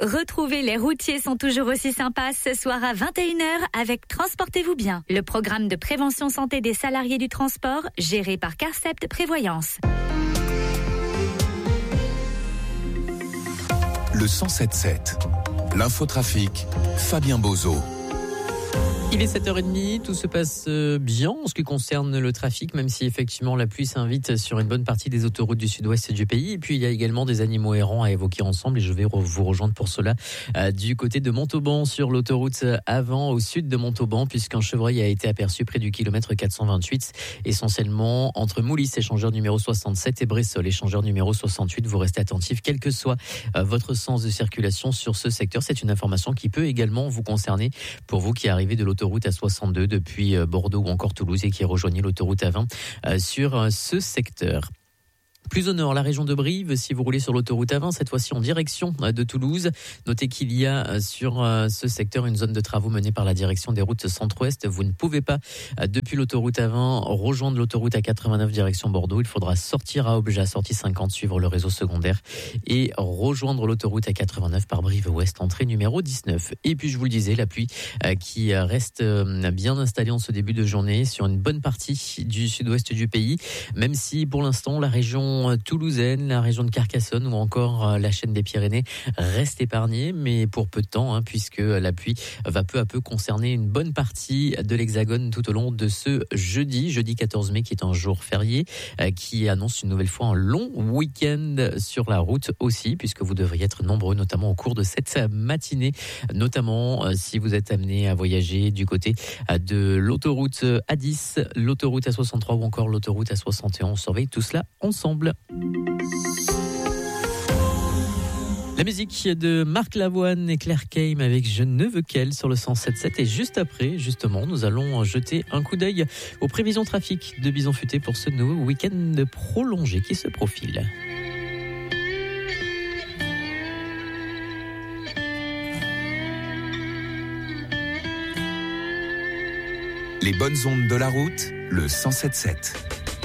Retrouvez Les routiers sont toujours aussi sympas ce soir à 21h avec Transportez-vous bien, le programme de prévention santé des salariés du transport géré par Carcept Prévoyance. Le 107.7, l'infotrafic, Fabien Bozo. Il est 7h30, tout se passe bien en ce qui concerne le trafic, même si effectivement la pluie s'invite sur une bonne partie des autoroutes du sud-ouest du pays. Et puis il y a également des animaux errants à évoquer ensemble et je vais vous rejoindre pour cela du côté de Montauban sur l'autoroute A20 au sud de Montauban, puisqu'un chevreuil a été aperçu près du kilomètre 428, essentiellement entre Moulis, échangeur numéro 67 et Bressol, échangeur numéro 68. Vous restez attentifs quel que soit votre sens de circulation sur ce secteur. C'est une information qui peut également vous concerner pour vous qui arrivez de l'autoroute A62 depuis Bordeaux ou encore Toulouse et qui rejoignez l'autoroute A20 sur ce secteur. Plus au nord, la région de Brive, si vous roulez sur l'autoroute A20, cette fois-ci en direction de Toulouse. Notez qu'il y a sur ce secteur une zone de travaux menée par la direction des routes centre-ouest. Vous ne pouvez pas, depuis l'autoroute A20, rejoindre l'autoroute A89 direction Bordeaux. Il faudra sortir à Obja, sortie 50, suivre le réseau secondaire et rejoindre l'autoroute A89 par Brive-Ouest, entrée numéro 19. Et puis, je vous le disais, la pluie qui reste bien installée en ce début de journée sur une bonne partie du sud-ouest du pays, même si pour l'instant, la région toulousaine, la région de Carcassonne ou encore la chaîne des Pyrénées reste épargnée, mais pour peu de temps, puisque la pluie va peu à peu concerner une bonne partie de l'Hexagone tout au long de ce jeudi 14 mai, qui est un jour férié, qui annonce une nouvelle fois un long week-end sur la route aussi, puisque vous devriez être nombreux, notamment au cours de cette matinée, notamment si vous êtes amené à voyager du côté de l'autoroute A10, l'autoroute A63 ou encore l'autoroute A61. On surveille tout cela ensemble. La musique de Marc Lavoine et Claire Keim avec Je ne veux qu'elle sur le 107.7 et juste après, justement, nous allons jeter un coup d'œil aux prévisions trafic de Bison Futé pour ce nouveau week-end prolongé qui se profile. Les bonnes ondes de la route, le 107.7.